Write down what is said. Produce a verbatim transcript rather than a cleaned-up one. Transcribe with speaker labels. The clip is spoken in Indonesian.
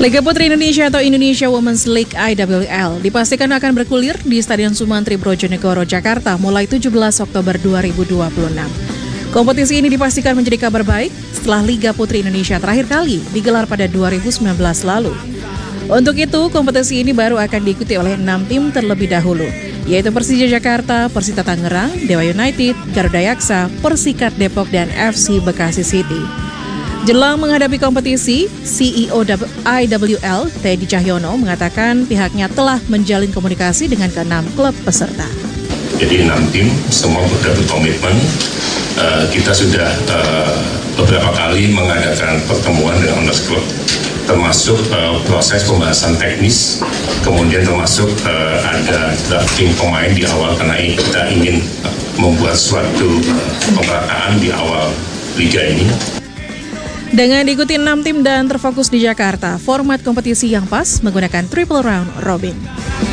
Speaker 1: Liga Putri Indonesia atau Indonesia Women's League I W L dipastikan akan bergulir di Stadion Sumantri Brojonegoro, Jakarta mulai tujuh belas Oktober dua ribu dua puluh enam. Kompetisi ini dipastikan menjadi kabar baik setelah Liga Putri Indonesia terakhir kali digelar pada dua ribu sembilan belas lalu. Untuk itu, kompetisi ini baru akan diikuti oleh enam tim terlebih dahulu, yaitu Persija Jakarta, Persita Tangerang, Dewa United, Garuda Yaksa, Persikat Depok, dan F C Bekasi City. Jelang menghadapi kompetisi, C E O I W L, Teddy Cahyono, mengatakan pihaknya telah menjalin komunikasi dengan keenam klub peserta.
Speaker 2: Jadi enam tim, semua sudah berkomitmen. Uh, kita sudah uh, beberapa kali mengadakan pertemuan dengan enam belas klub, termasuk uh, proses pembahasan teknis, kemudian termasuk uh, ada drafting pemain di awal, karena kita ingin uh, membuat suatu uh, pemerataan di awal liga ini.
Speaker 1: Dengan diikuti enam tim dan terfokus di Jakarta, format kompetisi yang pas menggunakan triple round robin.